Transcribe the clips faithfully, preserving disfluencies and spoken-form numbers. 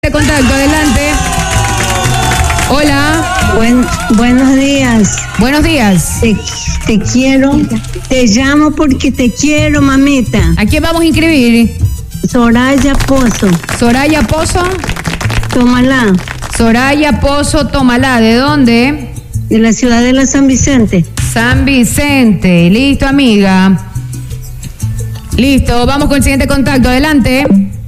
Contacto, adelante. Hola. Buen, buenos días. Buenos días. Te, te quiero, te llamo porque te quiero, mamita. ¿A quién vamos a inscribir? Soraya Pozo. Soraya Pozo. Tomalá. Soraya Pozo Tomalá. ¿De dónde? De la ciudad de la San Vicente. San Vicente. Listo, amiga. Listo, vamos con el siguiente contacto. Adelante.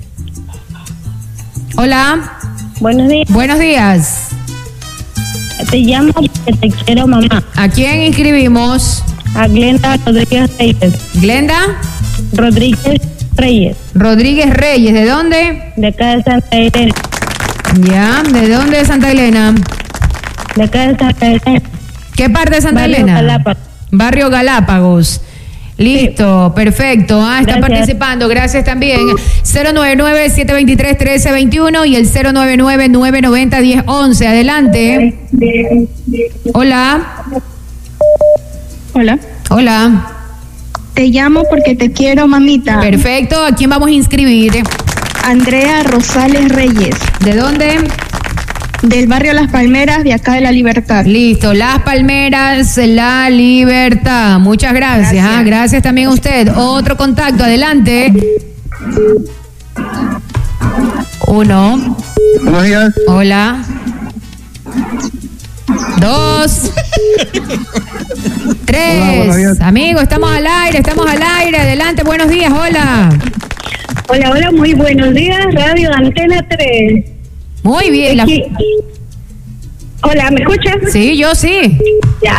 Hola. Buenos días. Buenos días. Te llamo porque te quiero, mamá. ¿A quién inscribimos? A Glenda Rodríguez Reyes. ¿Glenda? Rodríguez Reyes. Rodríguez Reyes. ¿De dónde? De acá de Santa Elena. Ya, ¿de dónde de Santa Elena? De acá de Santa Elena. ¿Qué parte de Santa Barrio Elena? Galápagos. Barrio Galápagos. Listo, sí. Perfecto. Ah, está Gracias. participando. Gracias también. cero nueve nueve, siete dos tres, uno tres dos uno y el cero nueve nueve, nueve nueve cero, uno cero uno uno. Adelante. Hola. Hola. Hola. Te llamo porque te quiero, mamita. Perfecto. ¿A quién vamos a inscribir? Andrea Rosales Reyes, ¿De dónde? del barrio Las Palmeras, de acá de La Libertad. Listo. Las Palmeras, La Libertad. Muchas gracias. Gracias, ah, gracias también a usted. Otro contacto. Adelante. Uno. Buenos días. Hola. Dos. Tres. Hola, amigo, estamos al aire, estamos al aire. Adelante, buenos días, hola. Hola, hola, muy buenos días. Radio Antena tres. Muy bien. La... Aquí. Hola, ¿me escuchas? Sí, yo sí. Ya.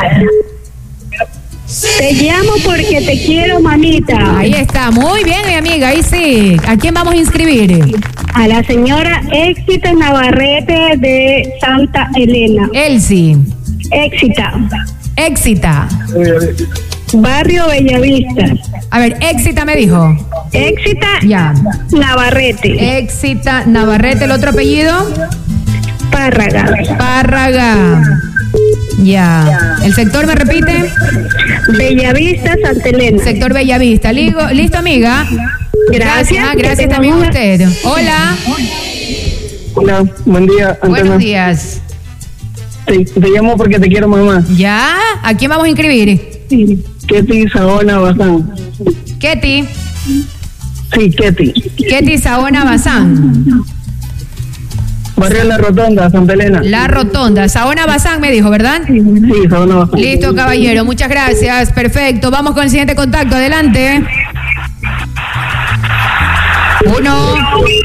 Te llamo porque te quiero, mamita. Ahí está, muy bien, mi amiga, ahí sí. ¿A quién vamos a inscribir? A la señora Éxita Navarrete de Santa Elena. Elsie. Éxita. Éxita. Barrio Bellavista. A ver, Éxita me dijo. Éxita Ya. Navarrete. Éxita Navarrete, el otro apellido. Párraga. Párraga. Ya. ¿El sector me repite? Bellavista, Santa Elena. Sector Bellavista. Ligo, ¿listo, amiga? Gracias. Ah, gracias también a usted. Hola. Hola, buen día, Antena. Buenos días. Te, te llamo porque te quiero, mamá. ¿Ya? ¿A quién vamos a inscribir? Ketty Saona Bazán. Ketty. Sí, Ketty. Ketty Saona Bazán. Barrio La Rotonda, Santa Elena. La Rotonda. Saona Bazán me dijo, ¿verdad? Sí, Saona Bazán. Listo, caballero. Muchas gracias. Perfecto. Vamos con el siguiente contacto. Adelante. Uno.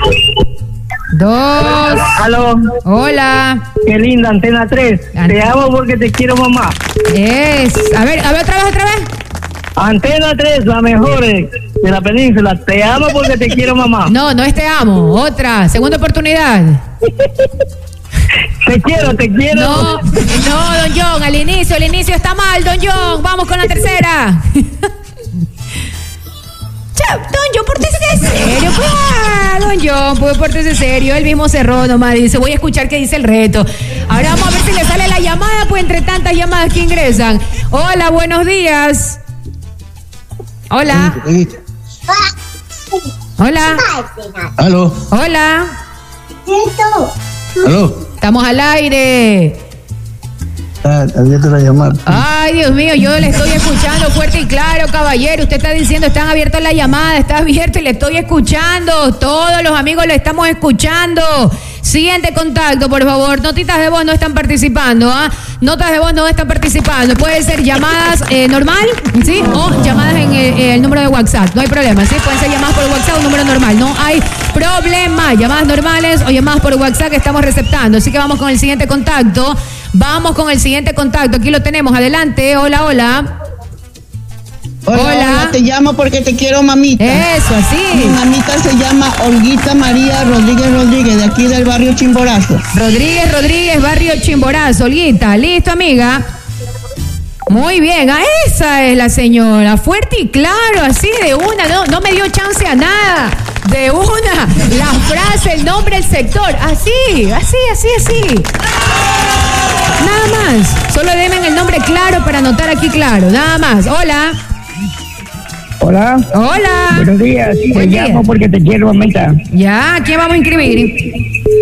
Dos. Aló, Hola. qué linda, Antena tres. Te amo porque te quiero, mamá. Es. A ver, a ver, otra vez, otra vez. Antena tres, la mejor de la península. Te amo porque te quiero, mamá. No, no es te amo. Otra. Segunda oportunidad. Te quiero, te quiero. No, no, don John, al inicio, el inicio está mal, don John. Vamos con la tercera. Chao, don John, pórtese serio, pues. Ah, don John, pues pórtese serio. Él mismo cerró nomás, dice, voy a escuchar qué dice el reto. Ahora vamos a ver si le sale la llamada, pues entre tantas llamadas que ingresan. Hola, buenos días. Hola. Hola. Aló, Hola. aló. Estamos al aire. Ah, abierto la llamada. Ay, Dios mío, yo le estoy escuchando fuerte y claro, caballero. Usted está diciendo, están abiertas la llamada, está abierto y le estoy escuchando. Todos los amigos lo estamos escuchando. Siguiente contacto, por favor. Notitas de voz no están participando, ¿ah? Notas de voz no están participando. Puede ser llamadas eh, normal, ¿sí? O llamadas en el, el número de WhatsApp. No hay problema, ¿sí? Pueden ser llamadas por WhatsApp o un número normal. No hay problema. Llamadas normales o llamadas por WhatsApp que estamos receptando. Así que vamos con el siguiente contacto. Vamos con el siguiente contacto. Aquí lo tenemos. Adelante. Hola, hola. Hola, Hola. hola, te llamo porque te quiero, mamita. Eso, Mi así. mamita se llama Olguita María Rodríguez Rodríguez, de aquí del barrio Chimborazo. Rodríguez, Rodríguez, barrio Chimborazo. Olguita, listo, amiga. Muy bien, ah, esa es la señora. Fuerte y claro, así de una. No, no me dio chance a nada. De una. La frase, el nombre, el sector. Así, así, así, así. Nada más. Solo denme el nombre claro para anotar aquí claro. Nada más. Hola. Hola. Hola. Buenos días. Buen Te día. llamo porque te quiero, mamita. Ya, ¿quién vamos a inscribir?